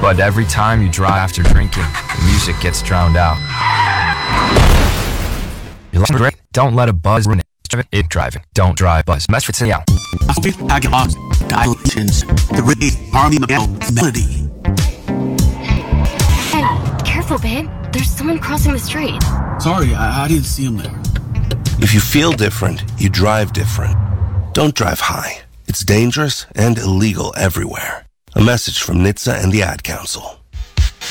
But every time you drive after drinking, the music gets drowned out. You like it? Don't let a buzz ruin it. It driving. Don't drive buzz. Mess with it out. Dilations. The rhythm, harmony, melody. Hey, careful, babe. There's someone crossing the street. Sorry, I didn't see him there. If you feel different, you drive different. Don't drive high. It's dangerous and illegal everywhere. A message from NHTSA and the Ad Council.